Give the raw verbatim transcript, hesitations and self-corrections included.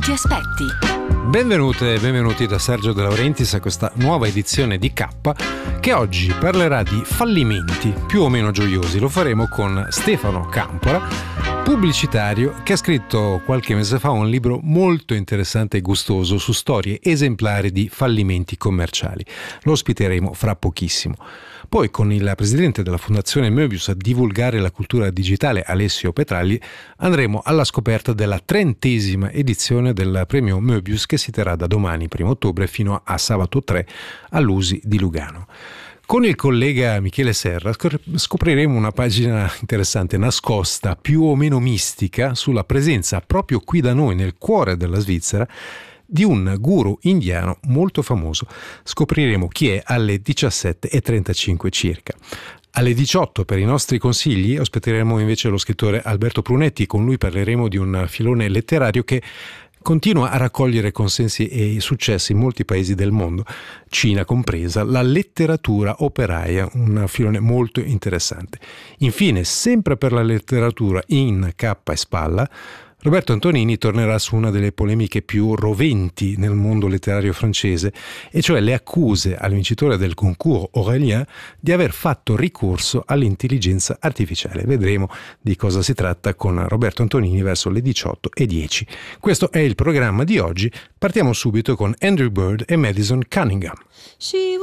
ti aspetti? Benvenute e benvenuti da Sergio De Laurentiis a questa nuova edizione di K, che oggi parlerà di fallimenti più o meno gioiosi. Lo faremo con Stefano Campora, pubblicitario che ha scritto qualche mese fa un libro molto interessante e gustoso su storie esemplari di fallimenti commerciali. Lo ospiteremo fra pochissimo. Poi con il presidente della Fondazione Möbius a divulgare la cultura digitale, Alessio Petragli, andremo alla scoperta della trentesima edizione del premio Möbius che si terrà da domani, primo ottobre, fino a sabato tre all'U S I di Lugano. Con il collega Michele Serra scopriremo una pagina interessante, nascosta, più o meno mistica, sulla presenza proprio qui da noi, nel cuore della Svizzera, di un guru indiano molto famoso. Scopriremo chi è alle diciassette e trentacinque circa. Alle diciotto, per i nostri consigli, ospiteremo invece lo scrittore Alberto Prunetti. Con lui parleremo di un filone letterario che continua a raccogliere consensi e successi in molti paesi del mondo, Cina compresa, la letteratura operaia, un filone molto interessante. Infine, sempre per la letteratura in cappa e spalla, Roberto Antonini tornerà su una delle polemiche più roventi nel mondo letterario francese, e cioè le accuse al vincitore del concours Aurélien di aver fatto ricorso all'intelligenza artificiale. Vedremo di cosa si tratta con Roberto Antonini verso le diciotto e dieci. Questo è il programma di oggi. Partiamo subito con Andrew Bird e Madison Cunningham.